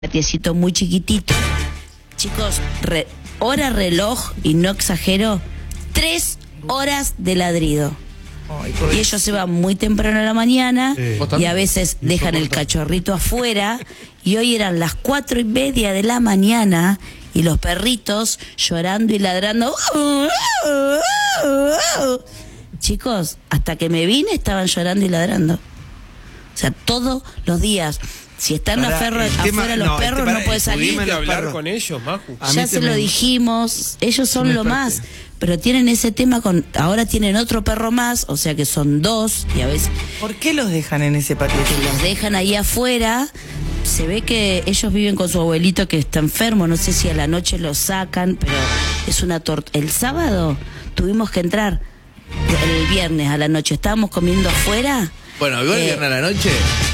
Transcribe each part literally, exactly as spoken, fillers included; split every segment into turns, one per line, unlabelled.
patiecito muy chiquitito. Chicos, re, hora reloj, y no exagero, tres horas de ladrido. Ay, y ellos se van muy temprano a la mañana, eh, y a veces dejan el cachorrito afuera, y hoy eran las cuatro y media de la mañana, y los perritos llorando y ladrando. Chicos, hasta que me vine estaban llorando y ladrando. O sea, todos los días. Si están para, afuera, tema, afuera los no, perros, para, no puede salir.
Que hablar con ellos, Maju.
Ya se me... lo dijimos, ellos son lo más, pero tienen ese tema con, ahora tienen otro perro más, o sea que son dos, y a veces...
¿Por qué los dejan en ese patio?
Los dejan ahí afuera, se ve que ellos viven con su abuelito que está enfermo, no sé si a la noche lo sacan, pero es una torta. El sábado tuvimos que entrar, el viernes a la noche, estábamos comiendo afuera.
Bueno, igual el
eh,
viernes a la noche...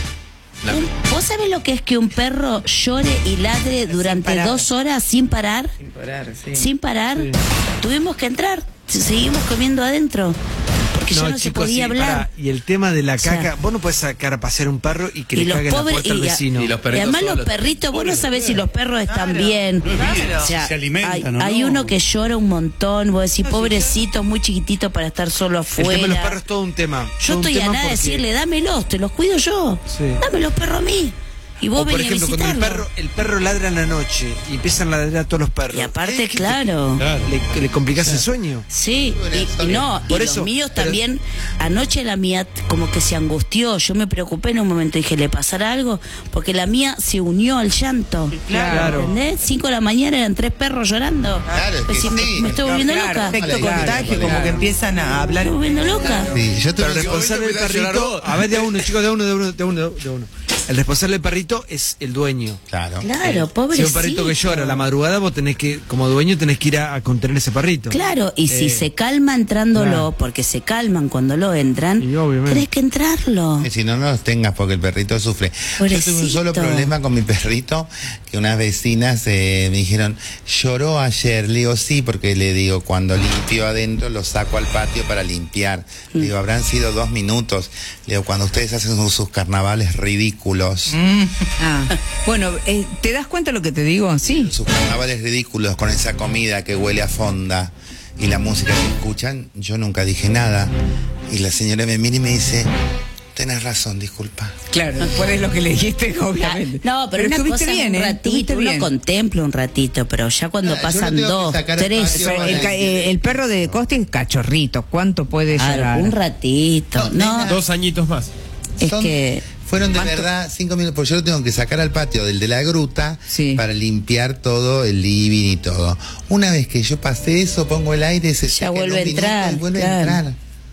La...
Un, ¿Vos sabés lo que es que un perro llore y ladre durante dos horas sin parar?
Sin parar, sí.
Sin parar.
Sí.
Tuvimos que entrar, seguimos comiendo adentro, porque no, ya no chicos, se podía sí, hablar.
Para, y el tema de la caca, o sea, vos no podés sacar a pasear un perro y que y le cague la puerta al vecino.
Y, los
y además los perritos, vos no sabés si los perros están claro, bien.
Claro.
O sea,
se alimentan,
hay,
¿no?
hay uno que llora un montón, vos decís, pobrecito, muy chiquitito para estar solo afuera.
El tema de los perros es todo un tema.
Yo
todo
estoy
un
a nada de
porque...
decirle, dámelos, te los cuido yo. Sí. Dame los perros a mí. Y vos
o por
venís
ejemplo,
a
cuando el perro, el perro ladra en la noche y empiezan a ladrar a todos los perros.
Y aparte,
¿Eh?
claro.
claro. Le, le complicás claro. el sueño.
Sí, y, y no,
por
y
eso,
los míos
pero...
también. Anoche la mía como que se angustió. Yo me preocupé en un momento, dije, ¿le pasará algo? Porque la mía se unió al llanto.
Claro.
¿Entendés? Cinco de la mañana eran tres perros llorando.
Claro,
pues si
sí.
me, me estoy volviendo
claro,
loca.
Efecto
claro,
contagio,
claro,
como
claro.
que empiezan a hablar.
Me estoy volviendo loca.
Sí, yo
Pero el responsable del perrito, a ver, de a uno, chicos, de a uno, de a uno, de a uno, de a uno. El responsable del perrito es el dueño.
Claro.
Claro,
eh,
pobrecito.
Si un perrito que llora a la madrugada, vos tenés que, como dueño, tenés que ir a, a contener ese perrito.
Claro, y
eh,
si se calma entrándolo,
claro.
porque se calman cuando lo entran,
y obviamente.
tenés que entrarlo.
Y si no, no los tengas porque el perrito sufre.
Pobrecito.
Yo tuve un solo problema con mi perrito, que unas vecinas eh, me dijeron, lloró ayer. Le digo, sí, porque le digo, cuando limpio adentro, lo saco al patio para limpiar. Le digo, habrán sido dos minutos. Le digo, cuando ustedes hacen sus, sus carnavales ridículos.
Mm. Ah, bueno, eh, ¿te das cuenta lo que te digo? Sí.
Sus carnavales ridículos con esa comida que huele a fonda y la música que escuchan, yo nunca dije nada. Y la señora me mira y me dice, tenés razón, disculpa.
Claro, después de lo que le dijiste, obviamente.
No, pero, pero una cosa bien, un ratito,
¿eh?
uno contempla un ratito, pero ya cuando ah, pasan no dos, tres...
El, el, el perro de Costi es cachorrito, ¿cuánto puede llorar?
Un ratito, no.
no. Dos añitos más.
Es
Son,
que...
Fueron de verdad cinco minutos, porque yo lo tengo que sacar al patio del de la gruta
sí.
para limpiar todo el living y todo. Una vez que yo pasé eso, pongo el aire, se
ya vuelve a entrar.
Y vuelve
claro.
a entrar.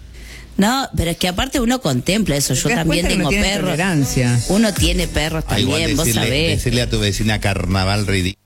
No, pero es que aparte uno contempla eso. Yo también tengo
no
perros.
Tolerancia.
Uno tiene perros también,
ah, igual decirle,
vos sabés.
Decirle a tu vecina carnaval ridículo.